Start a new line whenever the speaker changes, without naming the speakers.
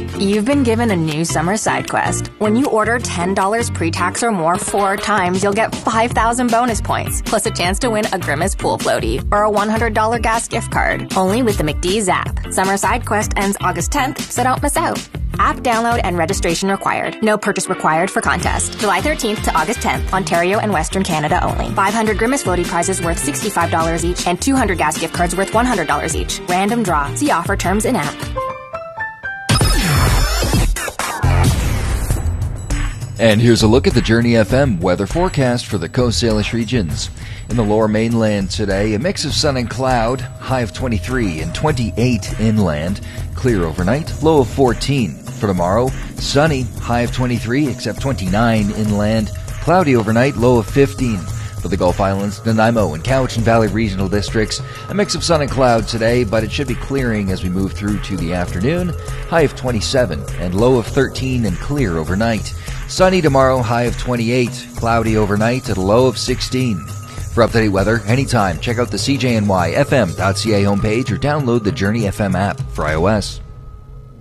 You've been given a new summer side quest. When you order $10 pre-tax or more 4 times, you'll get 5,000 bonus points, plus a chance to win a Grimace pool floaty or a $100 gas gift card. Only with the McDee's app. Summer side quest ends August 10th, so don't miss out. App download and registration required. No purchase required for contest. July 13th to August 10th, Ontario and Western Canada only. 500 Grimace floaty prizes worth $65 each and 200 gas gift cards worth $100 each. Random draw. See offer terms in app.
And here's a look at the Journey FM weather forecast for the Coast Salish regions. In the lower mainland today, a mix of sun and cloud, high of 23 and 28 inland, clear overnight, low of 14. For tomorrow, sunny, high of 23 except 29 inland, cloudy overnight, low of 15. For the Gulf Islands, Nanaimo and Cowichan Valley regional districts, a mix of sun and cloud today, but it should be clearing as we move through to the afternoon, high of 27 and low of 13 and clear overnight. Sunny tomorrow, high of 28, cloudy overnight at a low of 16. For up-to-date weather, anytime, check out the CJNYFM.ca homepage or download the Journey FM app for iOS.